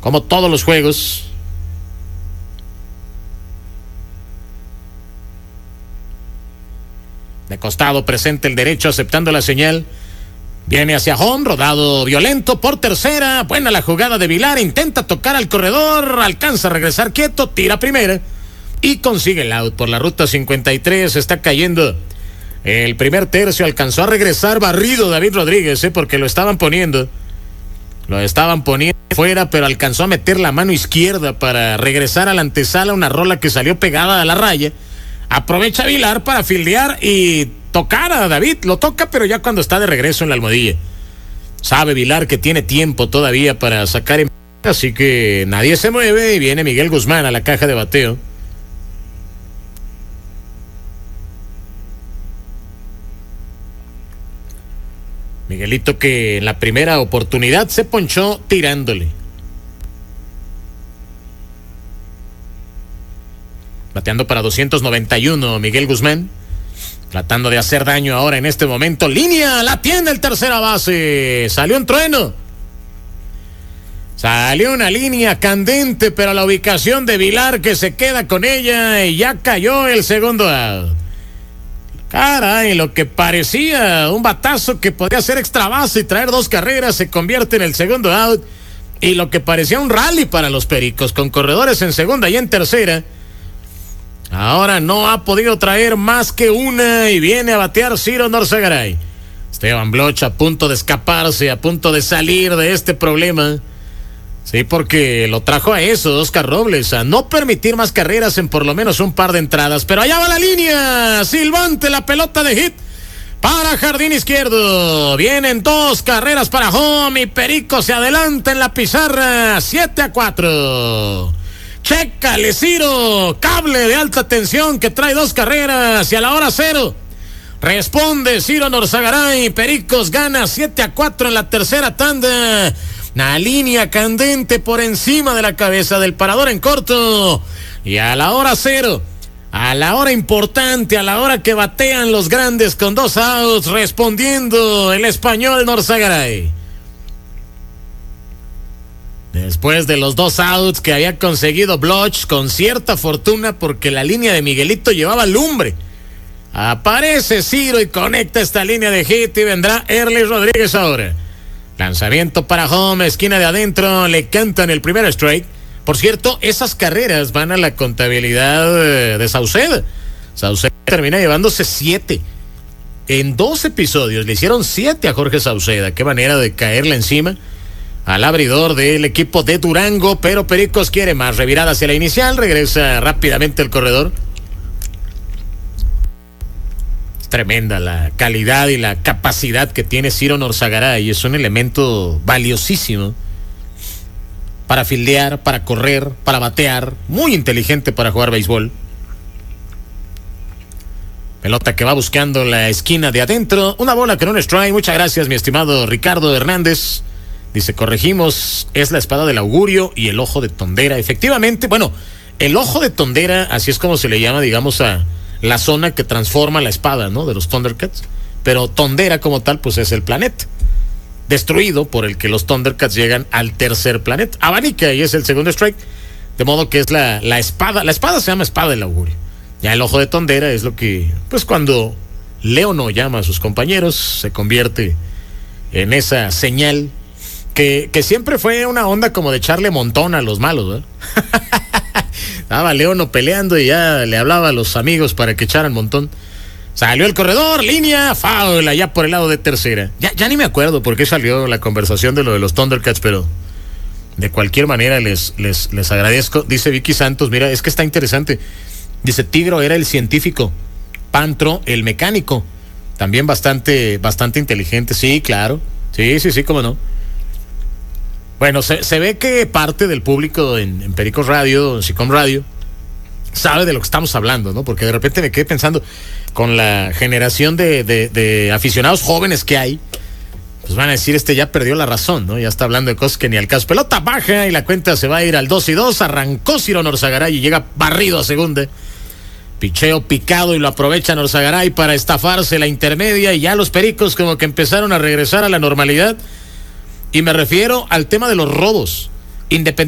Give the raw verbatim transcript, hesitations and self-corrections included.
como todos los juegos. De costado presenta el derecho aceptando la señal. Viene hacia home, rodado violento por tercera. Buena la jugada de Vilar, intenta tocar al corredor, alcanza a regresar quieto, tira primera y consigue el out por la ruta cincuenta y tres. Está cayendo el primer tercio, alcanzó a regresar barrido David Rodríguez, ¿eh? porque lo estaban poniendo. Lo estaban poniendo fuera, pero alcanzó a meter la mano izquierda para regresar a la antesala, una rola que salió pegada a la raya. Aprovecha Vilar para fildear y tocar a David, lo toca, pero ya cuando está de regreso en la almohadilla. Sabe Vilar que tiene tiempo todavía para sacar en... Así que nadie se mueve y viene Miguel Guzmán a la caja de bateo. Miguelito que en la primera oportunidad se ponchó tirándole. Bateando para doscientos noventa y uno Miguel Guzmán. Tratando de hacer daño ahora en este momento. Línea, la tiene el tercera base. Salió un trueno. Salió una línea candente, pero la ubicación de Vilar que se queda con ella y ya cayó el segundo out. Caray, lo que parecía un batazo que podía ser extra base y traer dos carreras se convierte en el segundo out. Y lo que parecía un rally para los Pericos con corredores en segunda y en tercera. Ahora no ha podido traer más que una y viene a batear Ciro Norzagaray. Esteban Bloch a punto de escaparse, a punto de salir de este problema. Sí, porque lo trajo a eso, Oscar Robles, a no permitir más carreras en por lo menos un par de entradas. Pero allá va la línea, silbante la pelota de hit para jardín izquierdo. Vienen dos carreras para home y Perico se adelanta en la pizarra, siete a cuatro. Chécale, Ciro, cable de alta tensión que trae dos carreras y a la hora cero responde Ciro Norzagaray. Pericos gana siete a cuatro en la tercera tanda. Una línea candente por encima de la cabeza del parador en corto. Y a la hora cero, a la hora importante, a la hora que batean los grandes con dos outs, respondiendo el español Norzagaray. Después de los dos outs que había conseguido Bloch con cierta fortuna porque la línea de Miguelito llevaba lumbre. Aparece Ciro y conecta esta línea de hit y vendrá Erly Rodríguez ahora. Lanzamiento para home, esquina de adentro, le cantan el primer strike. Por cierto, esas carreras van a la contabilidad de Sauceda. Sauceda termina llevándose siete. En dos episodios le hicieron siete a Jorge Sauceda. Qué manera de caerle encima al abridor del equipo de Durango, pero Pericos quiere más. Revirada hacia la inicial, regresa rápidamente el corredor. Es tremenda la calidad y la capacidad que tiene Ciro Norzagaray. Es un elemento valiosísimo para fildear, para correr, para batear. Muy inteligente para jugar béisbol. Pelota que va buscando la esquina de adentro. Una bola con un strike. Muchas gracias, mi estimado Ricardo Hernández. Dice, corregimos, es la espada del augurio y el ojo de tondera. Efectivamente, bueno, el ojo de tondera, así es como se le llama, digamos, a la zona que transforma la espada, ¿no? De los Thundercats. Pero tondera como tal, pues es el planeta destruido por el que los Thundercats llegan al tercer planeta. Abanica, y es el segundo strike. De modo que es la, la espada, la espada se llama espada del augurio. Ya el ojo de tondera es lo que, pues cuando Leono llama a sus compañeros, se convierte en esa señal Que, que siempre fue una onda como de echarle montón a los malos, ¿eh? Estaba Leono peleando y ya le hablaba a los amigos para que echaran montón. Salió el corredor, línea, foul, allá por el lado de tercera. Ya, ya ni me acuerdo por qué salió la conversación de lo de los Thundercats, pero de cualquier manera les, les, les agradezco. Dice Vicky Santos, mira, es que está interesante. Dice, Tigro era el científico, Pantro el mecánico. También bastante, bastante inteligente. Sí, claro. Sí, sí, sí, cómo no. Bueno, se, se ve que parte del público en, en Pericos Radio, en Sicom Radio, sabe de lo que estamos hablando, ¿no? Porque de repente me quedé pensando, con la generación de, de, de aficionados jóvenes que hay, pues van a decir, este ya perdió la razón, ¿no? Ya está hablando de cosas que ni al caso. Pelota baja y la cuenta se va a ir al dos y dos. Arrancó Ciro Norzagaray y llega barrido a segunda. Picheo picado y lo aprovecha Norzagaray para estafarse la intermedia y ya los Pericos como que empezaron a regresar a la normalidad. Y me refiero al tema de los robos. Independientemente